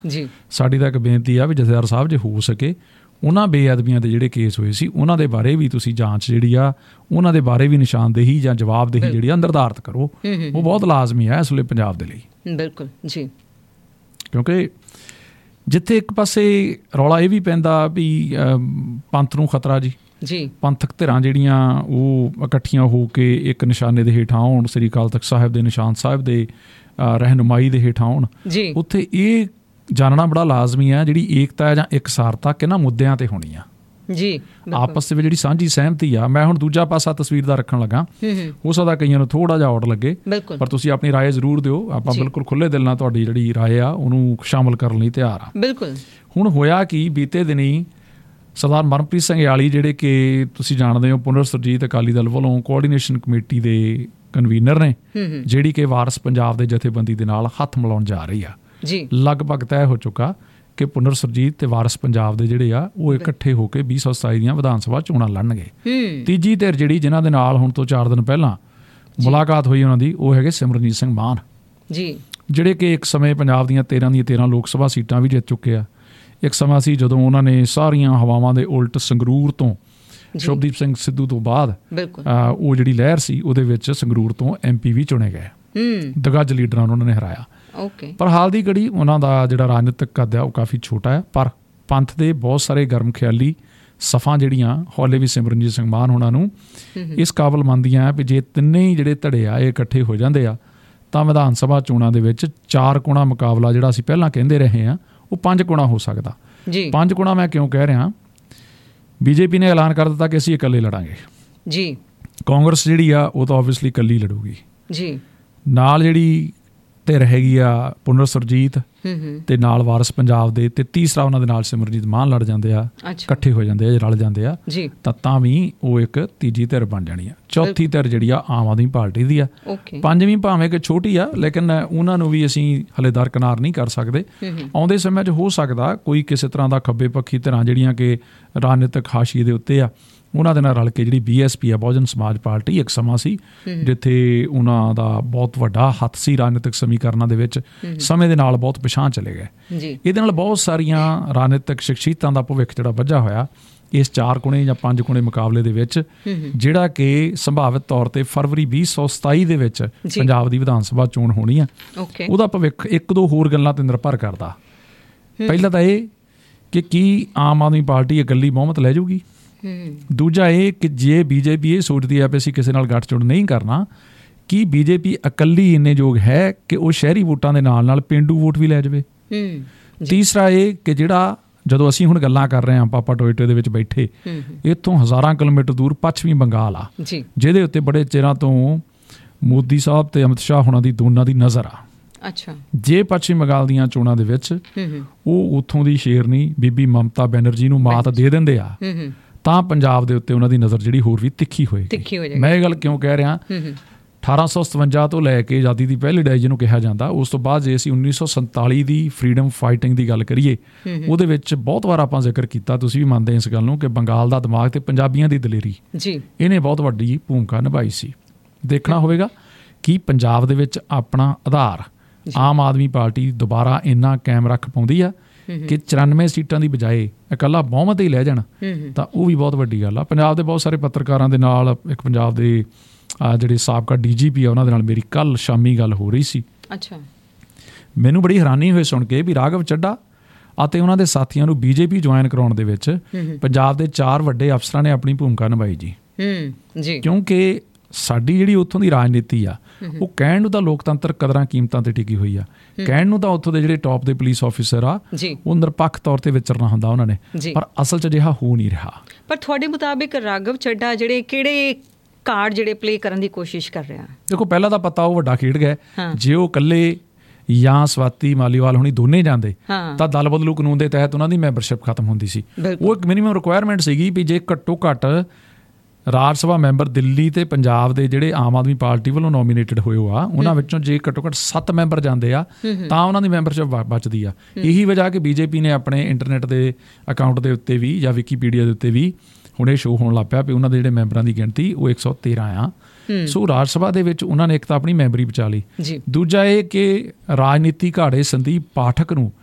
ਸਾਡੀ ਤਾਂ ਇੱਕ ਬੇਨਤੀ ਆ ਵੀ ਜਥੇਦਾਰ ਸਾਹਿਬ ਜੇ ਹੋ ਸਕੇ ਉਹਨਾਂ ਬੇਅਦਬੀਆਂ ਦੇ ਜਿਹੜੇ ਕੇਸ ਹੋਏ ਸੀ ਉਹਨਾਂ ਦੇ ਬਾਰੇ ਵੀ ਤੁਸੀਂ ਜਾਂਚ ਜਿਹੜੀ ਆ ਉਹਨਾਂ ਦੇ ਬਾਰੇ ਵੀ ਨਿਸ਼ਾਨਦੇਹੀ ਜਾਂ ਜਵਾਬਦੇਹੀ ਜਿਹੜੀ ਆ ਨਿਰਧਾਰਿਤ ਕਰੋ। ਉਹ ਬਹੁਤ ਲਾਜ਼ਮੀ ਹੈ ਇਸ ਵੇਲੇ ਪੰਜਾਬ ਦੇ ਲਈ। ਬਿਲਕੁਲ ਜੀ, ਕਿਉਂਕਿ ਜਿੱਥੇ ਇੱਕ ਪਾਸੇ ਰੌਲਾ ਇਹ ਵੀ ਪੈਂਦਾ ਵੀ ਪੰਥ ਨੂੰ ਖਤਰਾ ਜੀ, ਪੰਥਕ ਧਿਰਾਂ ਜਿਹੜੀਆਂ ਉਹ ਇਕੱਠੀਆਂ ਹੋ ਕੇ ਇੱਕ ਨਿਸ਼ਾਨੇ ਦੇ ਹੇਠਾਂ ਆਉਣ, ਸ੍ਰੀ ਅਕਾਲ ਤਖ਼ਤ ਸਾਹਿਬ ਦੇ ਨਿਸ਼ਾਨ ਸਾਹਿਬ ਦੇ ਰਹਿਨੁਮਾਈ ਦੇ ਹੇਠਾਂ ਆਉਣ, ਉੱਥੇ ਇਹ ਜਾਣਨਾ ਬੜਾ ਲਾਜ਼ਮੀ ਹੈ ਜਿਹੜੀ ਏਕਤਾ ਹੈ ਜਾਂ ਇਕਸਾਰਤਾ ਕਿਹਨਾਂ ਮੁੱਦਿਆਂ ਤੇ ਹੋਣੀ ਆ ਜੀ, ਆਪਸ ਦੇ ਵਿੱਚ ਜਿਹੜੀ ਸਾਂਝੀ ਸਹਿਮਤੀ ਆ। ਮੈਂ ਹੁਣ ਦੂਜਾ ਪਾਸਾ ਤਸਵੀਰ ਦਾ ਰੱਖਣ ਲੱਗਾ, ਹੋ ਸਕਦਾ ਕਈਆਂ ਨੂੰ ਥੋੜ੍ਹਾ ਜਿਹਾ ਔਡ ਲੱਗੇ, ਪਰ ਤੁਸੀਂ ਆਪਣੀ ਰਾਏ ਜ਼ਰੂਰ ਦਿਓ। ਆਪਾਂ ਬਿਲਕੁਲ ਖੁੱਲ੍ਹੇ ਦਿਲ ਨਾਲ ਤੁਹਾਡੀ ਜਿਹੜੀ ਰਾਏ ਆ ਉਹਨੂੰ ਸ਼ਾਮਲ ਕਰਨ ਲਈ ਤਿਆਰ ਆ। ਬਿਲਕੁਲ। ਹੁਣ ਹੋਇਆ ਕਿ ਬੀਤੇ ਦਿਨੀ ਸਰਦਾਰ ਮਨਪ੍ਰੀਤ ਸਿੰਘ ਯਾਲੀ ਜਿਹੜੇ ਕਿ ਤੁਸੀਂ ਜਾਣਦੇ ਹੋ ਪੁਨਰ ਸੁਰਜੀਤ ਅਕਾਲੀ ਦਲ ਵੱਲੋਂ ਕੋਆਰਡੀਨੇਸ਼ਨ ਕਮੇਟੀ ਦੇ ਕਨਵੀਨਰ ਨੇ, ਜਿਹੜੀ ਕਿ ਵਾਰਸ ਪੰਜਾਬ ਦੇ ਜਥੇਬੰਦੀ ਦੇ ਨਾਲ ਹੱਥ ਮਿਲਾਉਣ ਜਾ ਰਹੀ ਆ। ਲਗਭਗ ਤੈਅ ਹੋ ਚੁੱਕਾ ਕਿ ਪੁਨਰ ਸੁਰਜੀਤ ਤੇ ਵਾਰਸ ਪੰਜਾਬ ਦੇ ਜਿਹੜੇ ਆ ਉਹ ਇਕੱਠੇ ਹੋ ਕੇ 2027 ਦੀਆਂ ਵਿਧਾਨ ਸਭਾ ਚੋਣਾਂ ਲੜਨਗੇ। ਤੀਜੀ ਧਿਰ ਜਿਹੜੀ ਜਿਨ੍ਹਾਂ ਦੇ ਨਾਲ ਹੁਣ ਤੋਂ 4 ਦਿਨ ਪਹਿਲਾਂ ਮੁਲਾਕਾਤ ਹੋਈ ਉਹਨਾਂ ਦੀ, ਉਹ ਹੈਗੇ ਸਿਮਰਨਜੀਤ ਸਿੰਘ ਮਾਨ, ਜਿਹੜੇ ਕਿ ਇੱਕ ਸਮੇਂ ਪੰਜਾਬ ਦੀਆਂ 13 ਲੋਕ ਸਭਾ ਸੀਟਾਂ ਵੀ ਜਿੱਤ ਚੁੱਕੇ ਆ। ਇੱਕ ਸਮਾਂ ਸੀ ਜਦੋਂ ਉਹਨਾਂ ਨੇ ਸਾਰੀਆਂ ਹਵਾਵਾਂ ਦੇ ਉਲਟ ਸੰਗਰੂਰ ਤੋਂ ਸ਼ੁਭਦੀਪ ਸਿੰਘ ਸਿੱਧੂ ਤੋਂ ਬਾਅਦ ਉਹ ਜਿਹੜੀ ਲਹਿਰ ਸੀ ਉਹਦੇ ਵਿੱਚ ਸੰਗਰੂਰ ਤੋਂ MP ਵੀ ਚੁਣੇ ਗਏ, ਦਿਗੱਜ ਲੀਡਰਾਂ ਨੂੰ ਉਹਨਾਂ ਨੇ ਹਰਾਇਆ। ਪਰ ਹਾਲ ਦੀ ਘੜੀ ਉਹਨਾਂ ਦਾ ਜਿਹੜਾ ਰਾਜਨੀਤਿਕ ਕੱਦ ਆ ਉਹ ਕਾਫੀ ਛੋਟਾ ਹੈ, ਪਰ ਪੰਥ ਦੇ ਬਹੁਤ ਸਾਰੇ ਗਰਮ ਖਿਆਲੀ ਸਫਾਂ ਜਿਹੜੀਆਂ ਹੌਲੇ ਵੀ ਸਿਮਰਨਜੀਤ ਸਿੰਘ ਮਾਨ ਹੋਣਾ ਨੂੰ ਇਸ ਕਾਬਲ ਮੰਨਦੀਆਂ ਵੀ ਜੇ ਤਿੰਨੇ ਹੀ ਜਿਹੜੇ ਧੜੇ ਆ ਇਹ ਇਕੱਠੇ ਹੋ ਜਾਂਦੇ ਆ ਤਾਂ ਵਿਧਾਨ ਸਭਾ ਚੋਣਾਂ ਦੇ ਵਿੱਚ 4 ਕੋਣਾ ਮੁਕਾਬਲਾ ਜਿਹੜਾ ਅਸੀਂ ਪਹਿਲਾਂ ਕਹਿੰਦੇ ਰਹੇ ਹਾਂ ਉਹ 5 ਕੋਣਾ ਹੋ ਸਕਦਾ। 5 ਕੋਣਾ ਮੈਂ ਕਿਉਂ ਕਹਿ ਰਿਹਾ, BJP ਨੇ ਐਲਾਨ ਕਰ ਦਿੱਤਾ ਕਿ ਅਸੀਂ ਇਕੱਲੇ ਲੜਾਂਗੇ। ਕਾਂਗਰਸ ਜਿਹੜੀ ਆ ਉਹ ਤਾਂ ਓਬਵੀਅਸਲੀ ਇਕੱਲੀ ਲੜੂਗੀ। ਨਾਲ ਜਿਹੜੀ ਧਿਰ ਹੈਗੀ ਆ ਪੁਨਰ ਸੁਰਜੀਤ ਤੇ ਨਾਲ ਵਾਰਸ ਪੰਜਾਬ ਦੇ, ਤੇ ਤੀਸਰਾ ਉਹਨਾਂ ਦੇ ਨਾਲ ਸਿਮਰਨਜੀਤ ਮਾਨ ਲੜ ਜਾਂਦੇ ਆ, ਇਕੱਠੇ ਹੋ ਜਾਂਦੇ ਆ, ਰਲ ਜਾਂਦੇ ਆ, ਤਾਂ ਵੀ ਉਹ ਇੱਕ ਤੀਜੀ ਧਿਰ ਬਣ ਜਾਣੀ ਆ। ਚੌਥੀ ਧਿਰ ਜਿਹੜੀ ਆ ਆਮ ਆਦਮੀ ਪਾਰਟੀ ਦੀ ਆ। ਪੰਜਵੀਂ ਭਾਵੇਂ ਕਿ ਛੋਟੀ ਆ ਲੇਕਿਨ ਉਹਨਾਂ ਨੂੰ ਵੀ ਅਸੀਂ ਹਲੇ ਦਰਕਿਨਾਰ ਨਹੀਂ ਕਰ ਸਕਦੇ। ਆਉਂਦੇ ਸਮੇਂ 'ਚ ਹੋ ਸਕਦਾ ਕੋਈ ਕਿਸੇ ਤਰ੍ਹਾਂ ਦਾ ਖੱਬੇ ਪੱਖੀ ਧਿਰਾਂ ਜਿਹੜੀਆਂ ਕਿ ਰਾਜਨੀਤਿਕ ਹਾਸ਼ੀਏ ਦੇ ਉੱਤੇ ਆ ਉਹਨਾਂ ਦੇ ਨਾਲ ਰਲ ਕੇ ਜਿਹੜੀ BSP ਆ ਬਹੁਜਨ ਸਮਾਜ ਪਾਰਟੀ, ਇੱਕ ਸਮਾਂ ਸੀ ਜਿੱਥੇ ਉਹਨਾਂ ਦਾ ਬਹੁਤ ਵੱਡਾ ਹੱਥ ਸੀ ਰਾਜਨੀਤਿਕ ਸਮੀਕਰਨਾਂ ਦੇ ਵਿੱਚ, ਸਮੇਂ ਦੇ ਨਾਲ ਬਹੁਤ ਪਿਛਾਂਹ ਚਲੇ ਗਏ। ਇਹਦੇ ਨਾਲ ਬਹੁਤ ਸਾਰੀਆਂ ਰਾਜਨੀਤਿਕ ਸ਼ਖਸੀਅਤਾਂ ਦਾ ਭਵਿੱਖ ਜਿਹੜਾ ਬੱਝਾ ਹੋਇਆ ਇਸ 4 ਕੋਣੇ ਜਾਂ 5 ਕੋਣੇ ਮੁਕਾਬਲੇ ਦੇ ਵਿੱਚ, ਜਿਹੜਾ ਕਿ ਸੰਭਾਵਿਤ ਤੌਰ ਤੇ ਫਰਵਰੀ 2027 ਦੇ ਵਿੱਚ ਪੰਜਾਬ ਦੀ ਵਿਧਾਨ ਸਭਾ ਚੋਣ ਹੋਣੀ ਆ। ਉਹਦਾ ਭਵਿੱਖ 1-2 ਹੋਰ ਗੱਲਾਂ ਤੇ ਨਿਰਭਰ ਕਰਦਾ। ਪਹਿਲਾਂ ਤਾਂ ਇਹ ਕਿ ਕੀ ਆਮ ਆਦਮੀ ਪਾਰਟੀ ਇਕੱਲੀ ਬਹੁਮਤ ਲੈ ਜਾਊਗੀ। ਦੂਜਾ ਇਹ ਕਿ ਜੇ BJP ਇਹ ਸੋਚਦੀ ਹੈ ਵੀ ਅਸੀਂ ਕਿਸੇ ਨਾਲ ਗੱਠਜੋੜ ਨਹੀਂ ਕਰਨਾ, ਕੀ BJP ਇਕੱਲੀ ਇੰਨੇ ਯੋਗ ਹੈ ਕਿ ਉਹ ਸ਼ਹਿਰੀ ਵੋਟਾਂ ਦੇ ਨਾਲ ਨਾਲ ਪੇਂਡੂ ਵੋਟ ਵੀ ਲੈ ਜਾਵੇ। ਤੀਸਰਾ ਇਹ ਕਿ ਜਿਹੜਾ ਜਦੋਂ ਅਸੀਂ ਹੁਣ ਗੱਲਾਂ ਕਰ ਰਹੇ ਹਾਂ ਪਾਪਾ ਟੋਇਟੇ ਦੇ ਵਿੱਚ ਬੈਠੇ, ਇੱਥੋਂ ਹਜ਼ਾਰਾਂ ਕਿਲੋਮੀਟਰ ਦੂਰ ਪੱਛਮੀ ਬੰਗਾਲ ਆ, ਜਿਹਦੇ ਉੱਤੇ ਬੜੇ ਚਿਰਾਂ ਤੋਂ ਮੋਦੀ ਸਾਹਿਬ ਤੇ ਅਮਿਤ ਸ਼ਾਹ ਹੋਣਾ ਦੀ ਦੋਨਾਂ ਦੀ ਨਜ਼ਰ ਆ। ਜੇ ਪੱਛਮੀ ਬੰਗਾਲ ਦੀਆਂ ਚੋਣਾਂ ਦੇ ਵਿੱਚ ਉਹ ਉੱਥੋਂ ਦੀ ਸ਼ੇਰਨੀ ਬੀਬੀ ਮਮਤਾ ਬੈਨਰਜੀ ਨੂੰ ਮਾਤ ਦੇ ਦਿੰਦੇ ਆ ਤਾਂ ਪੰਜਾਬ ਦੇ ਉੱਤੇ ਉਹਨਾਂ ਦੀ ਨਜ਼ਰ ਜਿਹੜੀ ਹੋਰ ਵੀ ਤਿੱਖੀ ਹੋਏਗੀ। ਮੈਂ ਇਹ ਗੱਲ ਕਿਉਂ ਕਹਿ ਰਿਹਾ, 1857 ਤੋਂ ਲੈ ਕੇ ਆਜ਼ਾਦੀ ਦੀ ਪਹਿਲੀ ਲੜਾਈ ਜਿਹਨੂੰ ਕਿਹਾ ਜਾਂਦਾ, ਉਸ ਤੋਂ ਬਾਅਦ ਜੇ ਅਸੀਂ 1947 ਦੀ ਫਰੀਡਮ ਫਾਈਟਿੰਗ ਦੀ ਗੱਲ ਕਰੀਏ, ਉਹਦੇ ਵਿੱਚ ਬਹੁਤ ਵਾਰ ਆਪਾਂ ਜ਼ਿਕਰ ਕੀਤਾ, ਤੁਸੀਂ ਵੀ ਮੰਨਦੇ ਇਸ ਗੱਲ ਨੂੰ, ਕਿ ਬੰਗਾਲ ਦਾ ਦਿਮਾਗ ਤੇ ਪੰਜਾਬੀਆਂ ਦੀ ਦਲੇਰੀ ਇਹਨੇ ਬਹੁਤ ਵੱਡੀ ਭੂਮਿਕਾ ਨਿਭਾਈ ਸੀ। ਦੇਖਣਾ ਹੋਵੇਗਾ ਕਿ ਪੰਜਾਬ ਦੇ ਵਿੱਚ ਆਪਣਾ ਆਧਾਰ ਆਮ ਆਦਮੀ ਪਾਰਟੀ ਦੁਬਾਰਾ ਇੰਨਾ ਕਾਇਮ ਰੱਖ ਪਾਉਂਦੀ ਆ ਕਿ 94 ਸੀਟਾਂ ਦੀ ਬਜਾਏ ਇਕੱਲਾ ਬਹੁਮਤ ਹੀ ਲੈ ਜਾਣ, ਤਾਂ ਉਹ ਵੀ ਬਹੁਤ ਵੱਡੀ ਗੱਲ ਆ। ਪੰਜਾਬ ਦੇ ਬਹੁਤ ਸਾਰੇ ਪੱਤਰਕਾਰਾਂ ਦੇ ਨਾਲ, ਇੱਕ ਪੰਜਾਬ ਦੇ ਜਿਹੜੇ ਸਾਬਕਾ DGP ਆ ਉਹਨਾਂ ਦੇ ਨਾਲ ਮੇਰੀ ਕੱਲ੍ਹ ਸ਼ਾਮੀ ਗੱਲ ਹੋ ਰਹੀ ਸੀ। ਮੈਨੂੰ ਬੜੀ ਹੈਰਾਨੀ ਹੋਈ ਸੁਣ ਕੇ ਵੀ ਰਾਘਵ ਚੱਡਾ ਅਤੇ ਉਹਨਾਂ ਦੇ ਸਾਥੀਆਂ ਨੂੰ BJP ਜੁਆਇਨ ਕਰਾਉਣ ਦੇ ਵਿੱਚ ਪੰਜਾਬ ਦੇ 4 ਵੱਡੇ ਅਫਸਰਾਂ ਨੇ ਆਪਣੀ ਭੂਮਿਕਾ ਨਿਭਾਈ ਜੀ। ਕਿਉਂਕਿ ਸਾਡੀ ਜਿਹੜੀ ਉੱਥੋਂ ਦੀ ਰਾਜਨੀਤੀ ਆ ਉਹ ਕਹਿਣ ਨੂੰ ਤਾਂ ਲੋਕਤੰਤਰ ਕਦਰਾਂ ਕੀਮਤਾਂ ਤੇ ਟਿਕੀ ਹੋਈ ਆ, ਕਹਿਣ ਨੂੰ ਤਾਂ ਉੱਥੋਂ ਦੇ ਜਿਹੜੇ ਟੌਪ ਦੇ ਪੁਲਿਸ ਆਫਿਸਰ ਆ ਉਹ ਨਿਰਪੱਖ ਤੌਰ ਤੇ ਵਿਚਰਨਾ ਹੁੰਦਾ ਉਹਨਾਂ ਨੇ, ਪਰ ਅਸਲ 'ਚ ਅਜਿਹਾ ਹੋ ਨਹੀਂ ਰਿਹਾ। ਪਰ ਤੁਹਾਡੇ ਮੁਤਾਬਿਕ ਰਾਘਵ ਚੱਡਾ ਜਿਹੜੇ ਕਿਹੜੇ ਕਾਰਡ ਜਿਹੜੇ ਪਲੇ ਕਰਨ ਦੀ ਕੋਸ਼ਿਸ਼ ਕਰ ਰਿਹਾ? ਦੇਖੋ, ਪਹਿਲਾਂ ਤਾਂ ਪਤਾ ਉਹ ਵੱਡਾ ਖੇਡ ਗਿਆ। ਜੇ ਉਹ ਇਕੱਲੇ ਜਾਂ ਸਵਾਤੀ ਮਾਲੀਵਾਲ ਹੁਣੀ ਦੋਨੇ ਜਾਂਦੇ ਤਾਂ ਦਲ ਬਦਲੂ ਕਾਨੂੰਨ ਦੇ ਤਹਿਤ ਉਹਨਾਂ ਦੀ ਮੈਂਬਰਸ਼ਿਪ ਖਤਮ ਹੁੰਦੀ ਸੀ। ਉਹ ਇੱਕ ਮਿਨੀਮਮ ਰਿਕੁਆਇਰਮੈਂਟ ਸੀਗੀ ਵੀ ਜੇ ਘੱਟੋ ਘੱਟ ਰਾਜ ਸਭਾ ਮੈਂਬਰ ਦਿੱਲੀ ਤੇ ਪੰਜਾਬ ਦੇ ਜਿਹੜੇ ਆਮ ਆਦਮੀ ਪਾਰਟੀ ਵੱਲੋਂ ਨੋਮੀਨੇਟਡ ਹੋਏ ਆ ਉਹਨਾਂ ਵਿੱਚੋਂ ਜੇ ਘੱਟੋ ਘੱਟ 7 ਮੈਂਬਰ ਜਾਂਦੇ ਆ ਤਾਂ ਉਹਨਾਂ ਦੀ ਮੈਂਬਰਸ਼ਿਪ ਬਚਦੀ ਆ। ਇਹੀ ਵਜ੍ਹਾ ਕਿ BJP ਨੇ ਆਪਣੇ ਇੰਟਰਨੈਟ ਦੇ ਅਕਾਊਂਟ ਦੇ ਉੱਤੇ ਵੀ ਜਾਂ ਵਿਕੀਪੀਡੀਆ ਦੇ ਉੱਤੇ ਵੀ ਹੁਣ ਇਹ ਸ਼ੋਅ ਹੋਣ ਲੱਗ ਪਿਆ ਵੀ ਉਹਨਾਂ ਦੇ ਜਿਹੜੇ ਮੈਂਬਰਾਂ ਦੀ ਗਿਣਤੀ ਉਹ 113 ਆ। ਸੋ ਰਾਜ ਸਭਾ ਦੇ ਵਿੱਚ ਉਹਨਾਂ ਨੇ ਇੱਕ ਤਾਂ ਆਪਣੀ ਮੈਂਬਰੀ ਬਚਾ ਲਈ। ਦੂਜਾ ਇਹ ਕਿ ਰਾਜਨੀਤੀ ਘਾੜੇ ਸੰਦੀਪ ਪਾਠਕ ਨੂੰ